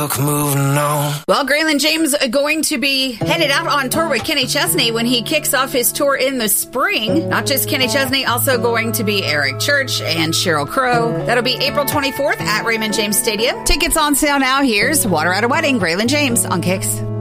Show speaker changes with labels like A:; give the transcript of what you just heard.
A: book, moving on.
B: Well, Graylin James going to be headed out on tour with Kenny Chesney when he kicks off his tour in the spring. Not just Kenny Chesney, also going to be Eric Church and Sheryl Crow. That'll be April 24th at Raymond James Stadium. Tickets on sale now. Here's Water at a Wedding, Graylin James on Kicks.